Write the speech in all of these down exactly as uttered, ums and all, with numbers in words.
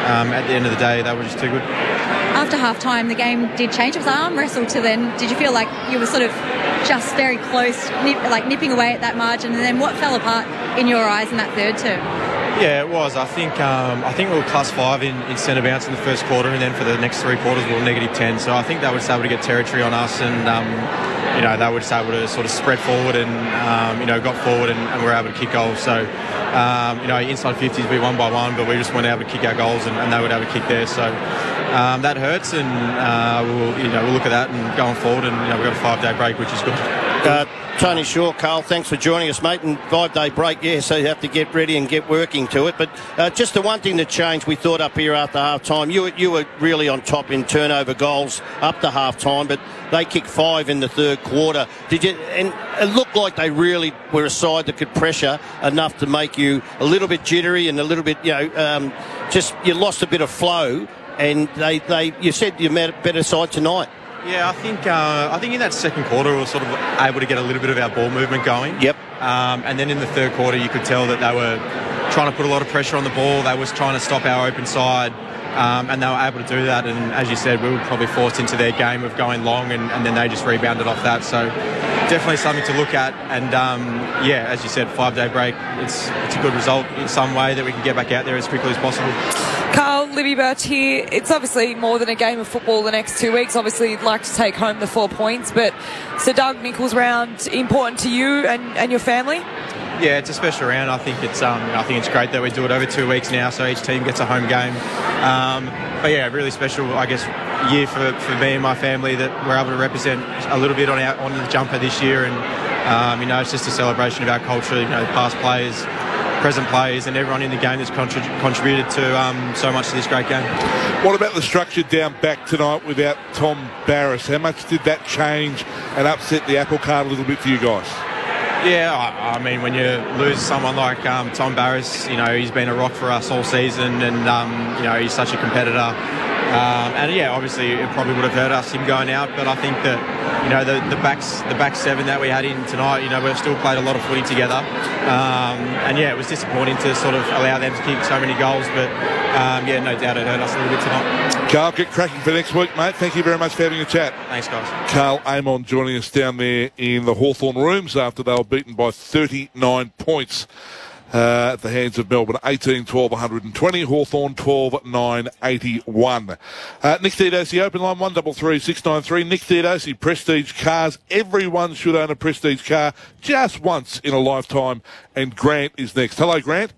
um, at the end of the day, they were just too good. After half-time, the game did change. It was an arm wrestle to then. Did you feel like you were sort of just very close, nip, like nipping away at that margin? And then what fell apart in your eyes in that third term? Yeah, it was. I think um, I think we were plus five in, in centre bounce in the first quarter, and then for the next three quarters we were negative ten. So I think they were just able to get territory on us, and um, you know they were just able to sort of spread forward and um, you know got forward and, and were able to kick goals. So um, you know inside fifties we won by one, but we just weren't able to kick our goals, and, and they were able to kick theirs. So um, that hurts, and uh, we'll you know we'll look at that and going forward, and you know we've got a five day break, which is good. Uh, Tony Shaw, Carl, thanks for joining us, mate. And five-day break, yeah, so you have to get ready and get working to it. But uh, just the one thing that changed, we thought up here after half-time, you, you were really on top in turnover goals up to half-time, but they kicked five in the third quarter. Did you? And it looked like they really were a side that could pressure enough to make you a little bit jittery and a little bit, you know, um, just you lost a bit of flow. And they, they, you said you met a better side tonight. Yeah, I think uh, I think in that second quarter we were sort of able to get a little bit of our ball movement going. Yep. Um, and then in the third quarter you could tell that they were trying to put a lot of pressure on the ball. They was trying to stop our open side. Um, and they were able to do that. And as you said, we were probably forced into their game of going long, and, and then they just rebounded off that. So definitely something to look at. And um, yeah, as you said, five-day break, it's it's a good result in some way that we can get back out there as quickly as possible. Carl, Libby Birch here. It's obviously more than a game of football the next two weeks. Obviously, you'd like to take home the four points, but Sir Doug Nicholls round important to you and, and your family? Yeah, it's a special round. I think it's um, I think it's great that we do it over two weeks now, so each team gets a home game. Um, but yeah, really special, I guess, year for, for me and my family that we're able to represent a little bit on our on the jumper this year, and um, you know, it's just a celebration of our culture. You know, past players, present players, and everyone in the game that's contrib- contributed to um, so much to this great game. What about the structure down back tonight without Tom Barrass? How much did that change and upset the apple cart a little bit for you guys? Yeah, I, I mean, when you lose someone like um, Tom Barrass, you know, he's been a rock for us all season, and, um, you know, he's such a competitor. Um, and, yeah, obviously it probably would have hurt us, him going out, but I think that, you know, the, the backs the back seven that we had in tonight, you know, we've still played a lot of footy together. Um, and, yeah, it was disappointing to sort of allow them to kick so many goals, but, um, yeah, no doubt it hurt us a little bit tonight. Carl, get cracking for next week, mate. Thank you very much for having a chat. Thanks, guys. Carl Amon joining us down there in the Hawthorn rooms after they were beaten by thirty-nine points uh, at the hands of Melbourne. eighteen twelve one hundred twenty, Hawthorn twelve nine eighty-one. Uh, Nick Theodosi, open line one three three six nine three. Nick Theodosi, Prestige Cars. Everyone should own a Prestige car just once in a lifetime. And Grant is next. Hello, Grant.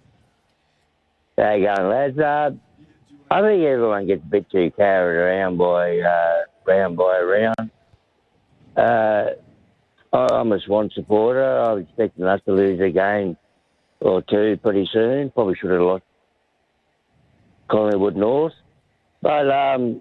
How you going, lads? Uh, I think everyone gets a bit too carried around by uh, round by round. Uh, I'm a Swan supporter. I'm expecting us to lose a game or two pretty soon. Probably should have lost Collingwood North. But um,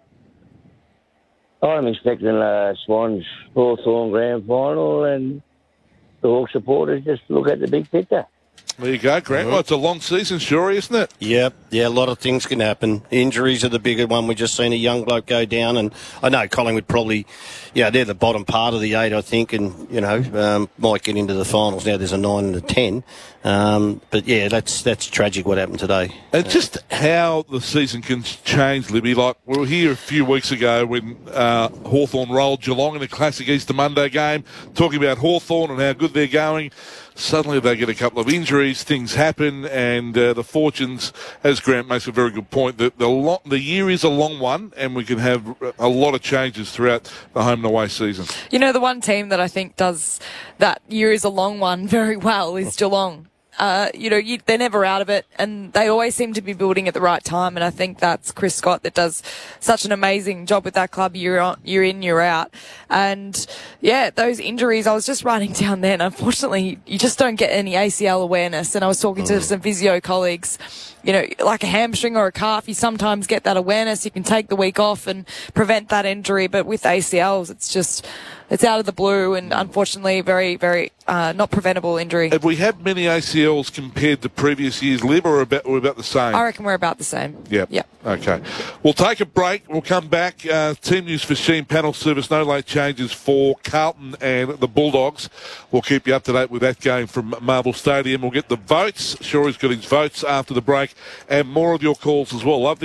I'm expecting uh, Swans Hawthorn grand final, and the Hawk supporters just look at the big picture. There you go, Grant. Well, it's a long season, sure, isn't it? Yep, yeah, a lot of things can happen. Injuries are the bigger one. We've just seen a young bloke go down, and I know Collingwood probably, yeah, they're the bottom part of the eight, I think, and, you know, um, might get into the finals. Now there's a nine and a ten. Um, but, yeah, that's that's tragic what happened today. And just how the season can change, Libby. Like, we were here a few weeks ago when uh, Hawthorn rolled Geelong in a classic Easter Monday game, talking about Hawthorn and how good they're going. Suddenly they get a couple of injuries, things happen, and uh, the fortunes, as Grant makes a very good point, that the, lo- the year is a long one, and we can have a lot of changes throughout the home and away season. You know, the one team that I think does that year is a long one very well is Geelong. Uh, you know, you, they're never out of it, and they always seem to be building at the right time. And I think that's Chris Scott that does such an amazing job with that club year on, year in, year out. And yeah, those injuries, I was just writing down then. Unfortunately, you just don't get any A C L awareness. And I was talking to some physio colleagues. You know, like a hamstring or a calf, you sometimes get that awareness. You can take the week off and prevent that injury. But with A C Ls, it's just, it's out of the blue, and unfortunately very, very uh, not preventable injury. Have we had many A C Ls compared to previous years, Lib, or about, we're about the same? I reckon we're about the same. Yep. Yep. Okay. We'll take a break. We'll come back. Uh, team news for Sheen panel service. No late changes for Carlton and the Bulldogs. We'll keep you up to date with that game from Marvel Stadium. We'll get the votes. Shorey's got his votes after the break, and more of your calls as well. Love the